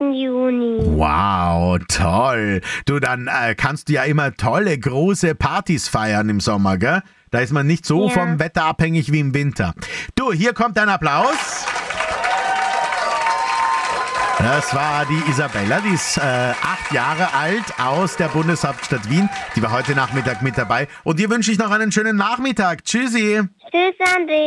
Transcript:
Juni. Wow, toll. Du, dann kannst du ja immer tolle, große Partys feiern im Sommer, gell? Da ist man nicht so Ja. vom Wetter abhängig wie im Winter. Du, hier kommt dein Applaus. Das war die Isabella, die ist 8 Jahre alt aus der Bundeshauptstadt Wien. Die war heute Nachmittag mit dabei. Und dir wünsche ich noch einen schönen Nachmittag. Tschüssi. Tschüss, André.